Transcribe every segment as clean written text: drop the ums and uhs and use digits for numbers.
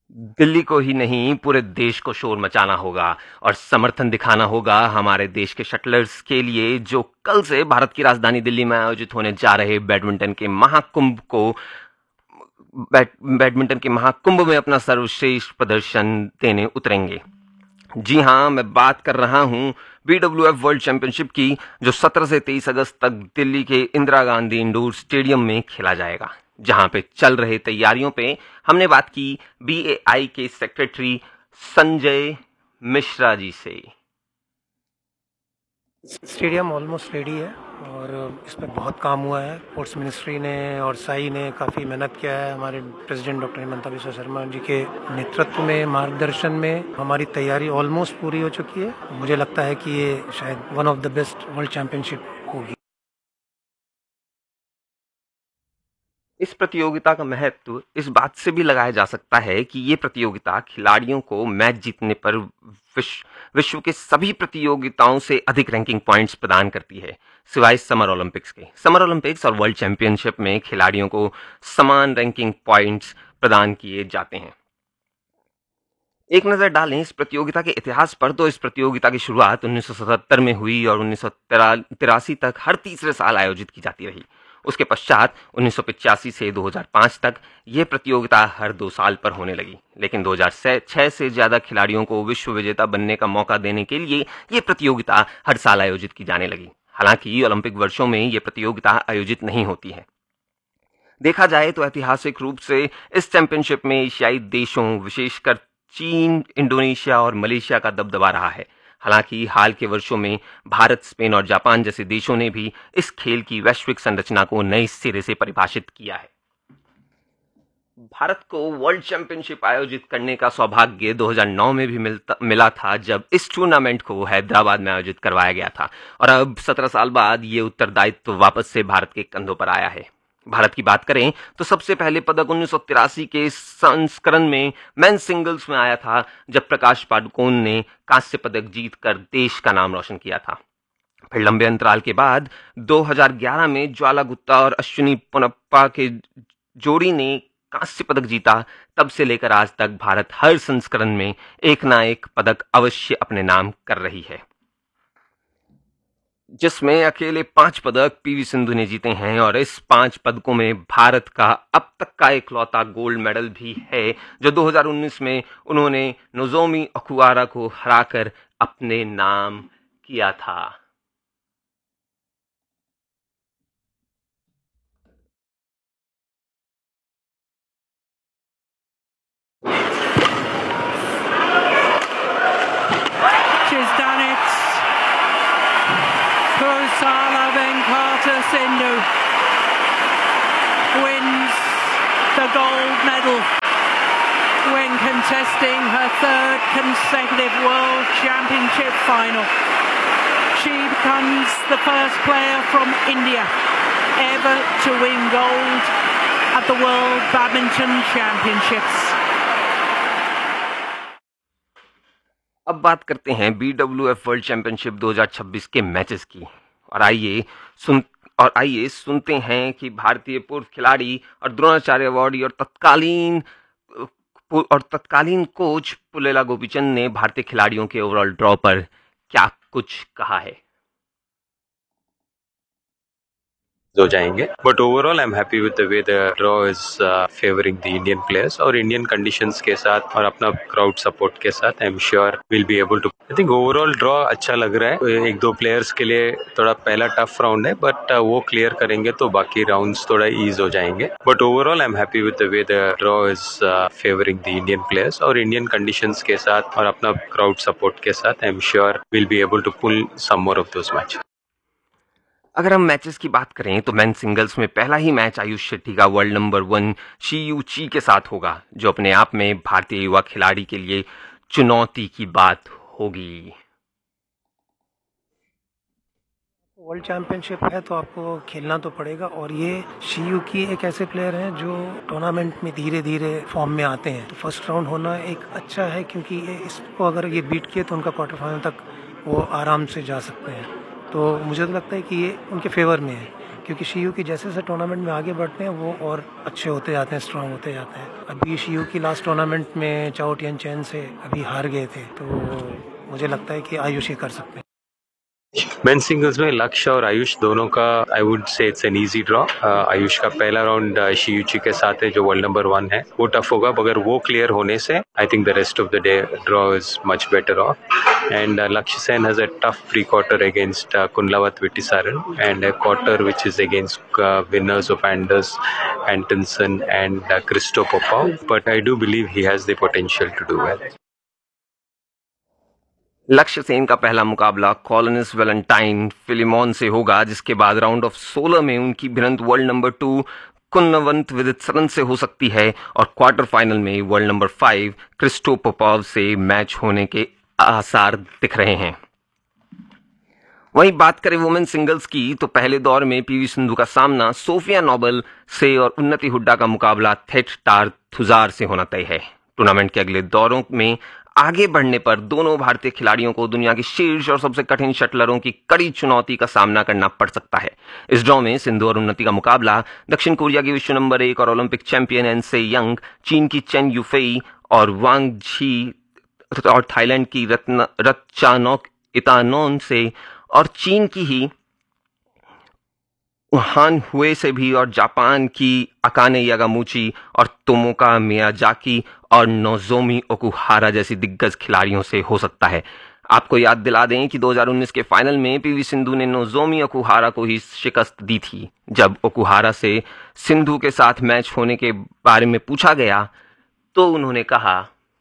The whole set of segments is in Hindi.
दिल्ली को ही नहीं पूरे देश को शोर मचाना होगा और समर्थन दिखाना होगा हमारे देश के शटलर्स के लिए, जो कल से भारत की राजधानी दिल्ली में आयोजित होने जा रहे बैडमिंटन के महाकुंभ में अपना सर्वश्रेष्ठ प्रदर्शन देने उतरेंगे। जी हां, मैं बात कर रहा हूं BWF वर्ल्ड चैंपियनशिप की, जो 17 से 23 अगस्त तक दिल्ली के इंदिरा गांधी इंडोर स्टेडियम में खेला जाएगा। जहां पे चल रहे तैयारियों पे हमने बात की BAI के सेक्रेटरी संजय मिश्रा जी से। स्टेडियम ऑलमोस्ट रेडी है और इस पर बहुत काम हुआ है। स्पोर्ट्स मिनिस्ट्री ने और साई ने काफ़ी मेहनत किया है। हमारे प्रेसिडेंट डॉक्टर हिमंता बिस्वा शर्मा जी के नेतृत्व में, मार्गदर्शन में हमारी तैयारी ऑलमोस्ट पूरी हो चुकी है। मुझे लगता है कि ये शायद one of the best world championship होगी। इस प्रतियोगिता का महत्व इस बात से भी लगाया जा सकता है कि ये प्रतियोगिता खिलाड़ियों को मैच जीतने पर विश्व के सभी प्रतियोगिताओं से अधिक रैंकिंग पॉइंट्स प्रदान करती है, सिवाय समर ओलंपिक्स के। समर ओलंपिक्स और वर्ल्ड चैंपियनशिप में खिलाड़ियों को समान रैंकिंग पॉइंट्स प्रदान किए जाते हैं। एक नजर डालें इस प्रतियोगिता के इतिहास पर, तो इस प्रतियोगिता की शुरुआत 1977 में हुई और 1983 तक हर तीसरे साल आयोजित की जाती रही। उसके पश्चात 1985 से 2005 तक यह प्रतियोगिता हर 2 साल पर होने लगी, लेकिन 2006 से ज्यादा खिलाड़ियों को विश्व विजेता बनने का मौका देने के लिए यह प्रतियोगिता हर साल आयोजित की जाने लगी। हालांकि ओलंपिक वर्षों में यह प्रतियोगिता आयोजित नहीं होती है। देखा जाए तो ऐतिहासिक रूप से इस चैंपियनशिप में एशियाई देशों, विशेषकर चीन, इंडोनेशिया और मलेशिया का दबदबा रहा है। हालांकि हाल के वर्षों में भारत, स्पेन और जापान जैसे देशों ने भी इस खेल की वैश्विक संरचना को नए सिरे से परिभाषित किया है। भारत को वर्ल्ड चैंपियनशिप आयोजित करने का सौभाग्य 2009 में भी मिला था, जब इस टूर्नामेंट को हैदराबाद में आयोजित करवाया गया था, और अब 17 साल बाद ये उत्तरदायित्व वापस से भारत के कंधों पर आया है। भारत की बात करें तो सबसे पहले पदक 1983 के संस्करण में मेंस सिंगल्स में आया था, जब प्रकाश पादुकोण ने कांस्य पदक जीतकर देश का नाम रोशन किया था। फिर लंबे अंतराल के बाद 2011 में ज्वाला गुट्टा और अश्विनी पोनप्पा के जोड़ी ने कांस्य पदक जीता। तब से लेकर आज तक भारत हर संस्करण में एक ना एक पदक अवश्य अपने नाम कर रही है, जिसमें अकेले 5 पदक PV सिंधु ने जीते हैं, और इस 5 पदकों में भारत का अब तक का इकलौता गोल्ड मेडल भी है, जो 2019 में उन्होंने नोजोमी ओकुहारा को हराकर अपने नाम किया था। Pusala Venkata Sindhu wins the gold medal when contesting her 3rd consecutive World Championship final. She becomes the first player from India ever to win gold at the World Badminton Championships. अब बात करते हैं BWF वर्ल्ड चैंपियनशिप 2026 के मैचेस की, और आइए सुनते हैं कि भारतीय पूर्व खिलाड़ी और द्रोणाचार्य अवार्डी और तत्कालीन कोच पुलेला गोपीचंद ने भारतीय खिलाड़ियों के ओवरऑल ड्रॉ पर क्या कुछ कहा है। हो जाएंगे, but overall I am happy with the way the draw is favouring the Indian players, और इंडियन कंडीशंस के साथ और अपना क्राउड सपोर्ट के साथ I am sure will be able to. I think overall draw अच्छा लग रहा है। 1-2 प्लेयर्स के लिए थोड़ा पहला टफ राउंड है, बट वो क्लियर करेंगे तो बाकी राउंड्स थोड़ा ईज हो जाएंगे, but overall I am happy with the way the draw is favouring the Indian players, और इंडियन कंडीशंस के साथ और अपना क्राउड सपोर्ट के साथ I am sure will be able to pull some more of those match. अगर हम मैचेस की बात करें तो मेन सिंगल्स में पहला ही मैच आयुष शेट्टी का वर्ल्ड नंबर 1 शियू ची के साथ होगा, जो अपने आप में भारतीय युवा खिलाड़ी के लिए चुनौती की बात होगी। वर्ल्ड चैंपियनशिप है तो आपको खेलना तो पड़ेगा, और ये शियू की एक ऐसे प्लेयर हैं जो टूर्नामेंट में धीरे धीरे फॉर्म में आते हैं, तो फर्स्ट राउंड होना एक अच्छा है, क्योंकि इसको अगर ये बीट किए तो उनका क्वार्टर फाइनल तक वो आराम से जा सकते हैं। तो मुझे तो लगता है कि ये उनके फेवर में है, क्योंकि शीयू की जैसे जैसे टूर्नामेंट में आगे बढ़ते हैं वो और अच्छे होते जाते हैं, स्ट्रांग होते जाते हैं। अभी शीयू की लास्ट टूर्नामेंट में चाओ टियन चैन से अभी हार गए थे, तो मुझे लगता है कि आयुष ही कर सकते हैं। मेन सिंगल्स में लक्ष्य और आयुष दोनों का I would say it's an easy draw. Ayush का पहला राउंड शियुची के साथ है जो वर्ल्ड नंबर 1 है, वो टफ होगा। अगर वो क्लियर होने से I think the rest of the day draw is much better of. And लक्ष्य Sen has a tough pre quarter against कुंडलावत विटिसारन and a quarter which is against winners of Anders Antonsen and Christo Popov, but I do believe he has the potential to do well. लक्ष्य सेन का पहला मुकाबला कॉलिन्स वैलेंटाइन फिलिमॉन से होगा, जिसके बाद राउंड ऑफ 16 में उनकी भिड़ंत वर्ल्ड नंबर 2 कुन्नवंत विदित्सरन से हो सकती है और क्वार्टर फाइनल में वर्ल्ड नंबर 5 क्रिस्टो पोपॉव से मैच होने के आसार दिख रहे हैं। वहीं बात करें वुमेन सिंगल्स की तो पहले दौर में पीवी सिंधु का सामना सोफिया नोबल से और उन्नति हुड्डा का मुकाबला थेट टार थुजार से होना तय है। टूर्नामेंट के अगले दौरों में आगे बढ़ने पर दोनों भारतीय खिलाड़ियों को दुनिया की शीर्ष और सबसे कठिन शटलरों की कड़ी चुनौती का सामना करना पड़ सकता है। इस ड्रॉ में सिंधु और उन्नति का मुकाबला दक्षिण कोरिया की विश्व नंबर 1 और ओलंपिक चैंपियन एन से यंग, चीन की चेन युफेई और वांग झी और थाईलैंड की रत्चानोक इतानोन से और चीन की ही हान हुए से भी और जापान की अकाने यागामुची और तोमोका मियाजाकी और नोजोमी ओकुहारा जैसी दिग्गज खिलाड़ियों से हो सकता है। आपको याद दिला दें कि 2019 के फाइनल में पीवी सिंधु ने नोजोमी ओकुहारा को ही शिकस्त दी थी। जब ओकुहारा से सिंधु के साथ मैच होने के बारे में पूछा गया तो उन्होंने कहा,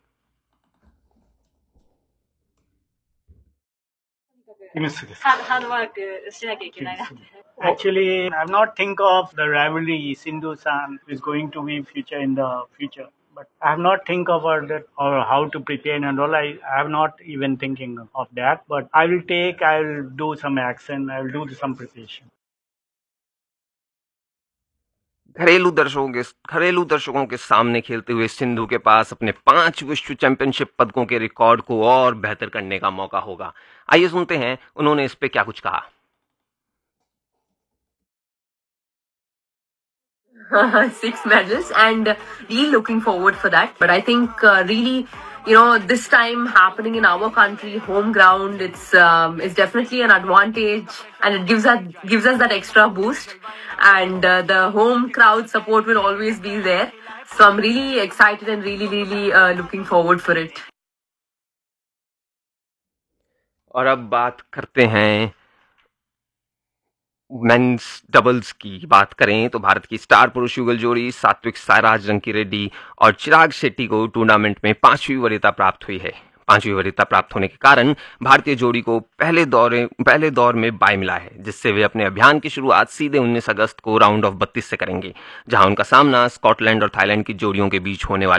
hard work しなきゃいけないなって。Actually, I'm not think of the rivalry Sindhu-san is going to be future in the future. But I have not think about that or how to prepare and all. I have not even thinking of that. But I will do some action. I will do some preparation. घरेलू दर्शकों के सामने खेलते हुए सिंधु के पास अपने 5 विश्व चैंपियनशिप पदकों के रिकॉर्ड को और बेहतर करने का मौका होगा। आइए सुनते हैं उन्होंने इस पे क्या कुछ कहा। 6 medals and really looking forward for that. But I think really, this time happening in our country, home ground, it's definitely an advantage, and it gives us that extra boost. And the home crowd support will always be there. So I'm really excited and really looking forward for it. और अब बात करते हैं मेंस डबल्स की। बात करें तो भारत की स्टार पुरुष युगल जोड़ी सात्विक साईराज रंकीरेड्डी और चिराग शेट्टी को टूर्नामेंट में 5वीं वरीयता प्राप्त हुई है। 5वीं वरीयता प्राप्त होने के कारण भारतीय जोड़ी को पहले दौर में बाय मिला है, जिससे वे अपने अभियान की शुरुआत सीधे 19 अगस्त को राउंड ऑफ 32 से करेंगे, जहां उनका सामना स्कॉटलैंड और थाईलैंड की जोड़ियों के बीच होने वाला